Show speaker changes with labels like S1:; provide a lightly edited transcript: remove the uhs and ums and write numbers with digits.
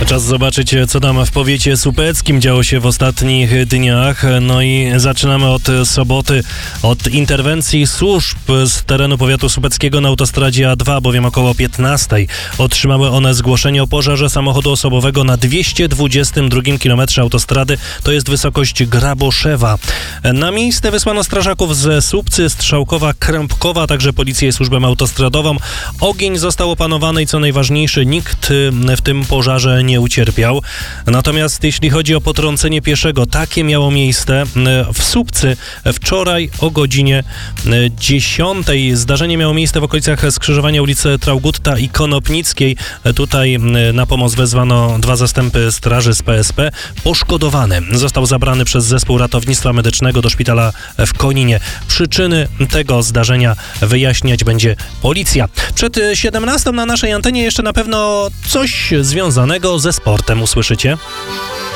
S1: Czas zobaczyć, co tam w powiecie słupeckim działo się w ostatnich dniach. No i zaczynamy od soboty, od interwencji służb z terenu powiatu słupeckiego na autostradzie A2, bowiem około 15:00 otrzymały one zgłoszenie o pożarze samochodu osobowego na 222 km autostrady, to jest wysokość Graboszewa. Na miejsce wysłano strażaków ze Słupcy, Strzałkowa, Krępkowa, a także policję i służbę autostradową. Ogień został opanowany i co najważniejsze, nikt w tym pożarze nie ucierpiał. Natomiast jeśli chodzi o potrącenie pieszego, takie miało miejsce w Słupcy wczoraj o godzinie 10:00. Zdarzenie miało miejsce w okolicach skrzyżowania ulicy Traugutta i Konopnickiej. Tutaj na pomoc wezwano 2 zastępy straży z PSP. Poszkodowany został zabrany przez zespół ratownictwa medycznego do szpitala w Koninie. Przyczyny tego zdarzenia wyjaśniać będzie policja. Przed 17:00 na naszej antenie jeszcze na pewno coś związanego ze sportem usłyszycie.